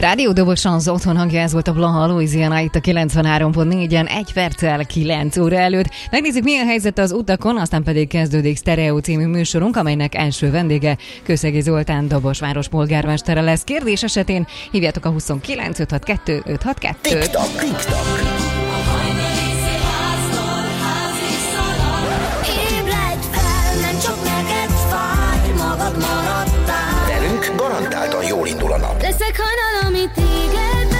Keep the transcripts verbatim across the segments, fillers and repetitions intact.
Rádió Dobosan az otthon hangja, ez volt a Blaha Louisiana itt a kilencvenhárom pont négyen, egy perccel kilenc óra előtt. Megnézzük, milyen helyzet az utakon, aztán pedig kezdődik Sztereó című műsorunk, amelynek első vendége Kőszegi Zoltán Dobosváros polgármestere lesz. Kérdés esetén hívjátok a huszonkilenc öt hat kettő öt hat kettő. TikTok, TikTok. Velünk garantáltan jól indul a nap. Leszek hajnal, amit téged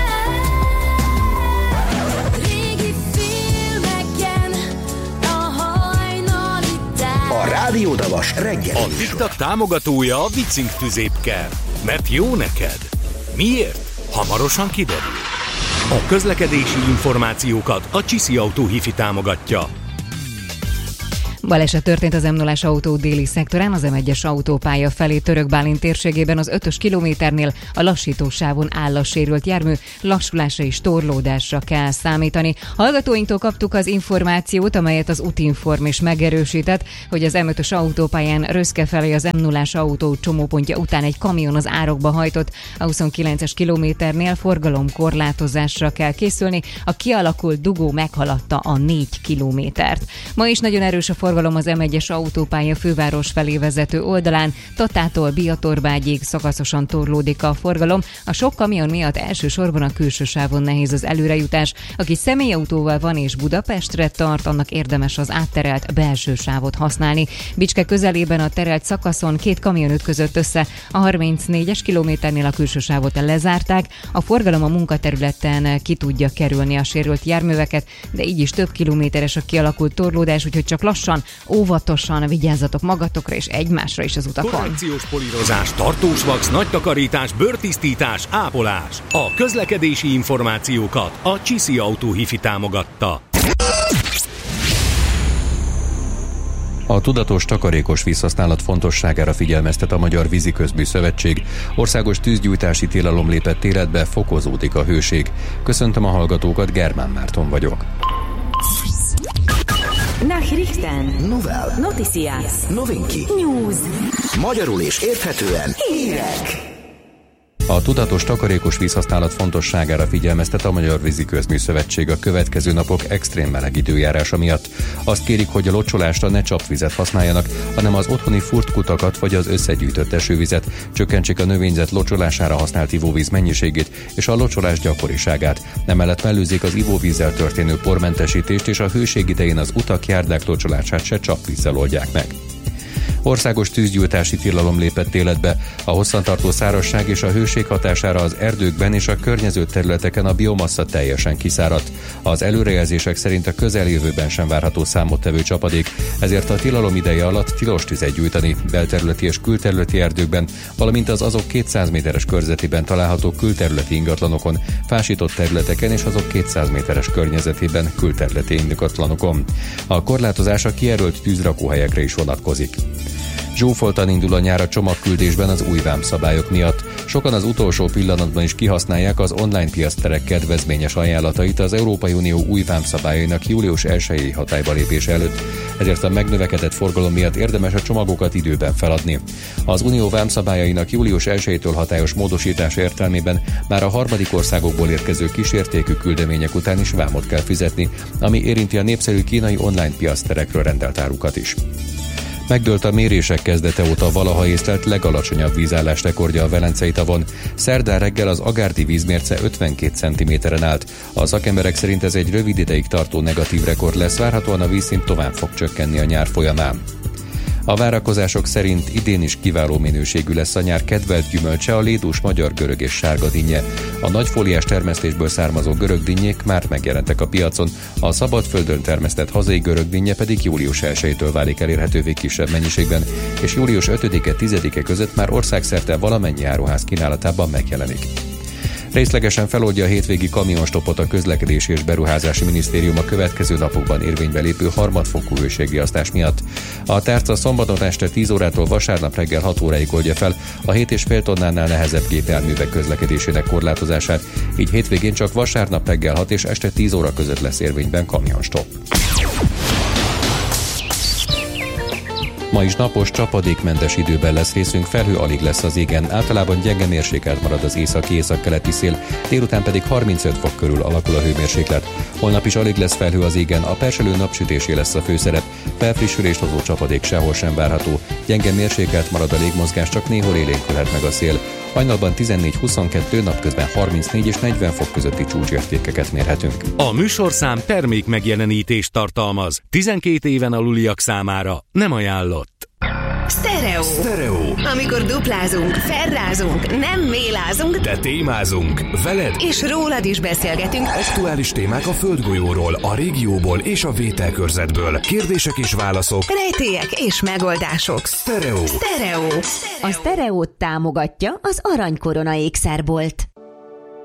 régi filmeken a hajnali tár. A Rádió Davas reggeli. A TikTok támogatója a Vicink tüzépker. Mert jó neked. Miért? Hamarosan kiderül. A közlekedési információkat a Csiszi Autó Hifi támogatja. Baleset történt az em nullás autó déli szektorán, az em egyes autópálya felé Török Bálint térségében az ötös kilométernél a lassítósávon áll a sérült jármű, lassulásra és torlódásra kell számítani. Hallgatóinktól kaptuk az információt, amelyet az Útinform is megerősített, hogy az em ötös autópályán Röszke felé az em nullás autó csomópontja után egy kamion az árokba hajtott, a huszonkilences kilométernél forgalomkorlátozásra kell készülni, a kialakult dugó meghaladta a négy kilométert. Ma is nagyon erős a forgalom az em egyes autópálya főváros felé vezető oldalán, Tatától Biatorbágyig szakaszosan torlódik a forgalom. A sok kamion miatt elsősorban a külső sávon nehéz az előrejutás. Aki személyautóval van és Budapestre tart, annak érdemes az átterelt belső sávot használni. Bicske közelében a terelt szakaszon két kamion ütközött össze, a harmincnégyes kilométernél a külső sávot lezárták. A forgalom a munkaterületen ki tudja kerülni a sérült járműveket, de így is több kilométeres a kialakult torlódás, úgyhogy csak lassan, óvatosan vigyázzatok magatokra és egymásra is az utakon. Korrekciós polírozás, tartós vax, nagy takarítás, bőrtisztítás, ápolás. A közlekedési információkat a Csiszi Autó Hifi támogatta. A tudatos, takarékos vízhasználat fontosságára figyelmeztet a Magyar Víziközmű Szövetség. Országos tűzgyújtási tilalom lépett életbe, fokozódik a hőség. Köszöntöm a hallgatókat, Germán Márton vagyok. Nachrichten. Novel. Noticias. Novinki. News. Magyarul és érthetően. Hírek. A tudatos, takarékos vízhasználat fontosságára figyelmeztet a Magyar Víziközmű Szövetség a következő napok extrém meleg időjárása miatt. Azt kérik, hogy a locsolásra ne csapvizet használjanak, hanem az otthoni furt kutakat vagy az összegyűjtött esővizet, csökkentsék a növényzet locsolására használt ivóvíz mennyiségét és a locsolás gyakoriságát. Emellett mellőzzék az ivóvízzel történő pormentesítést, és a hőség idején az utak, járdák locsolását se csapvízzel oldják meg. Országos tűzgyújtási tilalom lépett életbe. A hosszantartó szárazság és a hőség hatására az erdőkben és a környező területeken a biomassa teljesen kiszáradt. Az előrejelzések szerint a közeljövőben sem várható számottevő csapadék, ezért a tilalom ideje alatt tilos tüzet gyújtani belterületi és külterületi erdőkben, valamint az azok kétszáz méteres körzetében található külterületi ingatlanokon, fásított területeken és azok kétszáz méteres környezetében külterületi ingatlanokon. A korlátozás a kijelölt tűzrakóhelyekre is vonatkozik. Zsúfoltan indul a nyár a csomagküldésben az új vámszabályok miatt. Sokan az utolsó pillanatban is kihasználják az online piacterek kedvezményes ajánlatait az Európai Unió új vámszabályainak július elsejei hatályba lépése előtt, ezért a megnövekedett forgalom miatt érdemes a csomagokat időben feladni. Az unió vámszabályainak július elsejétől hatályos módosítása értelmében már a harmadik országokból érkező kísértékű küldemények után is vámot kell fizetni, ami érinti a népszerű kínai online piacterekről rendelt árukat is. Megdőlt a mérések kezdete óta valaha észlelt legalacsonyabb vízállás rekordja a Velencei tavon. Szerdán reggel az agárdi vízmérce ötvenkét centiméteren állt. A szakemberek szerint ez egy rövid ideig tartó negatív rekord lesz, várhatóan a vízszint tovább fog csökkenni a nyár folyamán. A várakozások szerint idén is kiváló minőségű lesz a nyár kedvelt gyümölcse, a lédús, magyar görög és sárga dinnye. A nagyfóliás termesztésből származó görög dinnyék már megjelentek a piacon, a szabadföldön termesztett hazai görög dinnye pedig július elsejétől válik elérhetővé kisebb mennyiségben, és július ötödike-tizedike között már országszerte valamennyi áruház kínálatában megjelenik. Részlegesen feloldja a hétvégi kamionstopot a Közlekedési és Beruházási Minisztérium a következő napokban érvénybe lépő harmadfokú hőségriasztás miatt. A tárca szombaton este tíz órától vasárnap reggel hat óráig oldja fel a hét egész öt tonnánál nehezebb gépjárművek közlekedésének korlátozását, így hétvégén csak vasárnap reggel hat és este tíz óra között lesz érvényben kamionstop. Ma is napos, csapadékmentes időben lesz részünk, felhő alig lesz az égen, általában gyenge mérsékelt marad az északi-északkeleti szél, délután pedig harmincöt fok körül alakul a hőmérséklet. Holnap is alig lesz felhő az égen, a perselő napsütésé lesz a főszerep, felfrissülést hozó csapadék sehol sem várható, gyenge mérsékelt marad a légmozgás, csak néhol élénkülhet meg a szél. Hajnalban tizennégy huszonkettő, napközben harmincnégy és negyven fok közötti csúcsértékeket mérhetünk. A műsorszám termék megjelenítést tartalmaz. tizenkét éven aluliak számára nem ajánlott. Sztereó. Sztereó. Amikor duplázunk, ferrázunk, nem mélázunk, de témázunk veled, és rólad is beszélgetünk. Aktuális témák a földgolyóról, a régióból és a vételkörzetből. Kérdések és válaszok, Rejtélyek és megoldások. Sztereó. Sztereó. A Sztereót támogatja az Aranykorona ékszerbolt.